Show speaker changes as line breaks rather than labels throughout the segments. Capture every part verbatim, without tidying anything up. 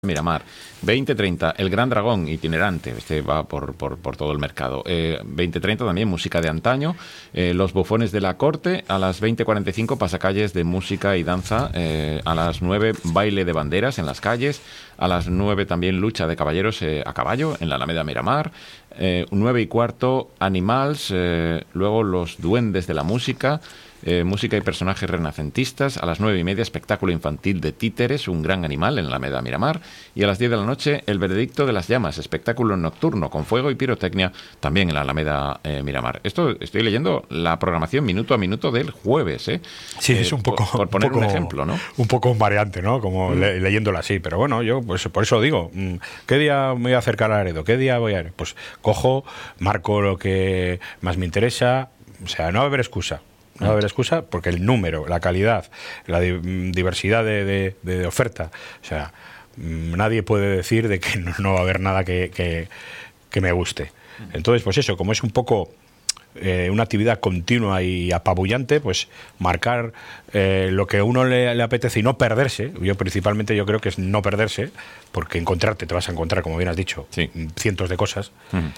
Miramar. veinte treinta, El Gran Dragón, itinerante, este va por, por, por todo el mercado. Eh, veinte treinta también, música de antaño. Eh, Los Bufones de la Corte. A las veinte cuarenta y cinco, pasacalles de música y danza. Eh, a las nueve, baile de banderas en las calles. A las nueve también, lucha de caballeros eh, a caballo en la Alameda Miramar. Eh, nueve y cuarto, Animals. Eh, luego, Los Duendes de la Música. Eh, música y personajes renacentistas. A las nueve y media, espectáculo infantil de títeres, un gran animal en la Alameda Miramar. Y a las diez de la noche, El Veredicto de las Llamas, espectáculo nocturno con fuego y pirotecnia, también en la Alameda eh, Miramar. Esto estoy leyendo la programación minuto a minuto del jueves, ¿eh?
Sí,
eh,
es un poco...
Por, por poner
un, poco,
un ejemplo, ¿no?
Un poco mareante, ¿no? Como mm. le, leyéndolo así. Pero bueno, yo pues por eso digo, ¿qué día me voy a acercar a Laredo? ¿Qué día voy a ir? Pues cojo, marco lo que más me interesa. O sea, no va a haber excusa. No va a haber excusa porque el número, la calidad, la di- diversidad de, de, de oferta, o sea, nadie puede decir de que no, no va a haber nada que, que, que me guste. Entonces, pues eso, como es un poco eh, una actividad continua y apabullante, pues marcar eh, lo que a uno le, le apetece y no perderse. Yo principalmente yo creo que es no perderse, porque encontrarte, te vas a encontrar, como bien has dicho,
sí.
cientos de cosas.
Uh-huh.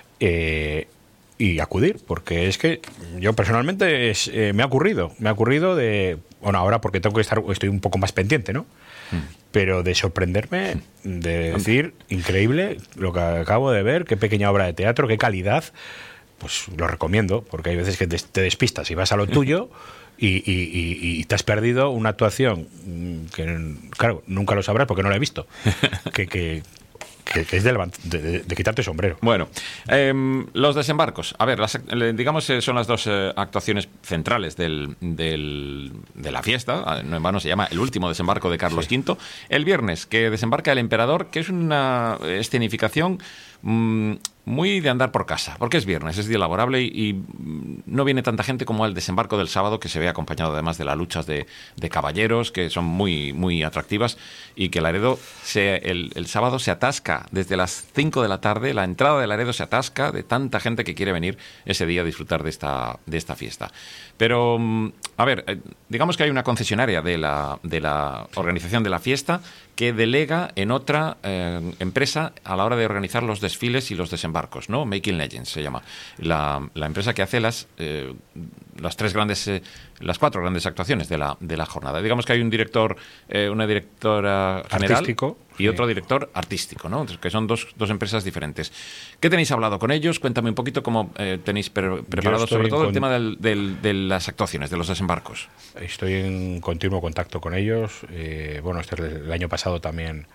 Eh, y acudir, porque es que yo personalmente es, eh, me ha ocurrido, me ha ocurrido de, bueno, ahora porque tengo que estar, estoy un poco más pendiente, ¿no? Mm. Pero de sorprenderme, de decir, increíble lo que acabo de ver, qué pequeña obra de teatro, qué calidad, pues lo recomiendo, porque hay veces que te, te despistas y vas a lo tuyo y, y, y, y te has perdido una actuación que, claro, nunca lo sabrás porque no la he visto, que... que Que, que es de, levant- de, de, de quitarte el sombrero.
Bueno, eh, los desembarcos. A ver, las, digamos eh, son las dos eh, actuaciones centrales del, del, de la fiesta. No en vano se llama El último desembarco de Carlos sí. Quinto. El viernes, que desembarca el emperador, que es una escenificación mmm, muy de andar por casa, porque es viernes, es día laborable y, y no viene tanta gente como el desembarco del sábado, que se ve acompañado además de las luchas de, de caballeros, que son muy, muy atractivas, y que Laredo se, el, el sábado se atasca desde las cinco de la tarde, la entrada de Laredo se atasca de tanta gente que quiere venir ese día a disfrutar de esta, de esta fiesta. Pero, a ver, digamos que hay una concesionaria de la, de la organización de la fiesta que delega en otra eh, empresa a la hora de organizar los desfiles y los desembarcos, ¿no? Making Legends se llama. La, la empresa que hace las, eh, las tres grandes, eh, las cuatro grandes actuaciones de la, de la jornada. Digamos que hay un director, eh, una directora general
artístico,
y
sí.
otro director artístico, ¿no? Que son dos, dos empresas diferentes. ¿Qué tenéis hablado con ellos? Cuéntame un poquito cómo eh, tenéis pre- preparado sobre todo con... el tema del, del, de las actuaciones, de los desembarcos.
Estoy en continuo contacto con ellos. Eh, bueno, este, el año pasado también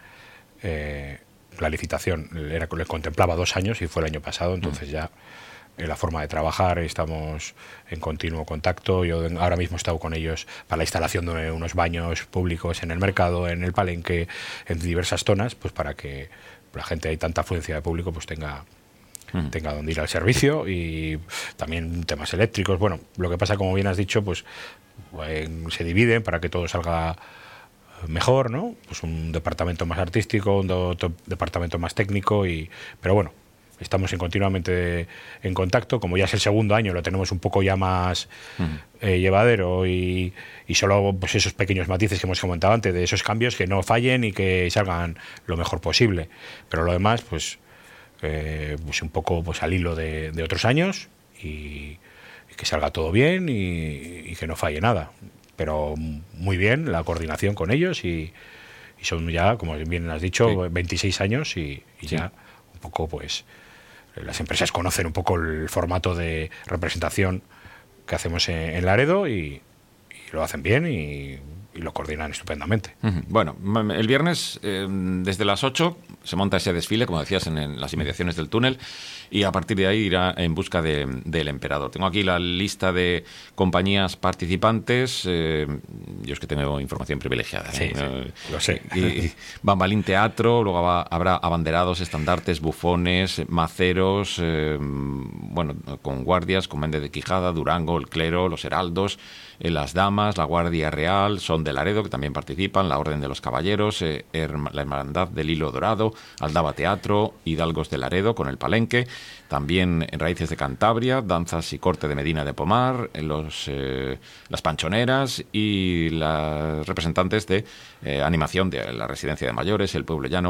eh, la licitación era, le contemplaba dos años y fue el año pasado, entonces mm. ya en la forma de trabajar estamos en continuo contacto. Yo ahora mismo he estado con ellos para la instalación de unos baños públicos en el mercado, en el Palenque, en diversas zonas, pues para que la gente, hay tanta afluencia de público, pues tenga mm. tenga donde ir al servicio, y también temas eléctricos. Bueno, lo que pasa, como bien has dicho, pues en, se dividen para que todo salga mejor, ¿no? Pues un departamento más artístico, un do, otro departamento más técnico, y pero bueno, estamos en continuamente en contacto. Como ya es el segundo año, lo tenemos un poco ya más uh-huh. eh, llevadero, y, y solo pues esos pequeños matices que hemos comentado antes, de esos cambios, que no fallen y que salgan lo mejor posible. Pero lo demás, pues, eh, pues un poco pues al hilo de, de otros años, y, y que salga todo bien y, y que no falle nada. Pero muy bien la coordinación con ellos, y, y son ya, como bien has dicho, sí. veintiséis años, y, y ya sí. un poco pues... Las empresas conocen un poco el formato de representación que hacemos en, en Laredo, y, y lo hacen bien y, y lo coordinan estupendamente.
Uh-huh. Bueno, el viernes eh, desde las ocho se monta ese desfile, como decías, en, en las inmediaciones del túnel, y a partir de ahí irá en busca de, del emperador. Tengo aquí la lista de compañías participantes. Eh, yo es que tengo información privilegiada.
Sí,
¿eh?
sí,
eh,
lo sé.
Y, y Bambalín Teatro, luego va, habrá abanderados, estandartes, bufones, maceros, eh, bueno, con guardias, con Méndez de Quijada, Durango, el Clero, los Heraldos, eh, las Damas, la Guardia Real, Son de Laredo, que también participan, la Orden de los Caballeros, eh, la Hermandad del Hilo Dorado, Laredo, Aldaba Teatro, Hidalgos de Laredo con el Palenque, también en Raíces de Cantabria, Danzas y Corte de Medina de Pomar, en los, eh, las Panchoneras y las representantes de eh, animación de la Residencia de Mayores, el Pueblo Llano,